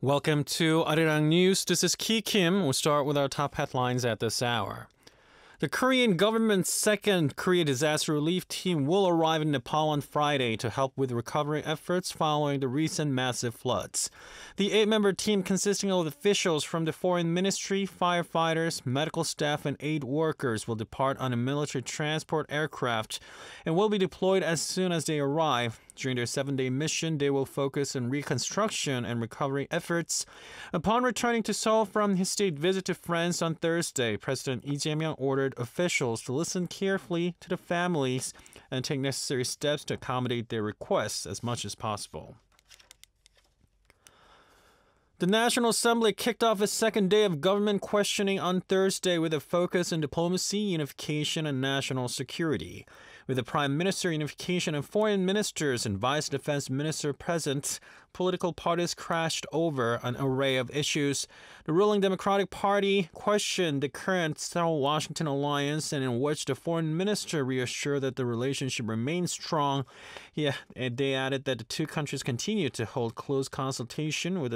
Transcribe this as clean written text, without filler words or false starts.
Welcome to Arirang News. This is Ki Kim. We'll start with our top headlines at this hour. The Korean government's second Korea disaster relief team will arrive in Nepal on Friday to help with recovery efforts following the recent massive floods. The 8-member team, consisting of officials from the Foreign Ministry, firefighters, medical staff, and aid workers, will depart on a military transport aircraft and will be deployed as soon as they arrive. During their 7-day mission, they will focus on reconstruction and recovery efforts. Upon returning to Seoul from his state visit to France on Thursday, President Lee Jae-myung ordered officials to listen carefully to the families and take necessary steps to accommodate their requests as much as possible. The National Assembly kicked off a second day of government questioning on Thursday with a focus on diplomacy, unification, and national security. With the Prime Minister, Unification, and Foreign Ministers and Vice Defense Minister present, political parties crashed over an array of issues. The ruling Democratic Party questioned the current Seoul-Washington alliance, and in which the Foreign Minister reassured that the relationship remains strong. They added that the two countries continue to hold close consultation with the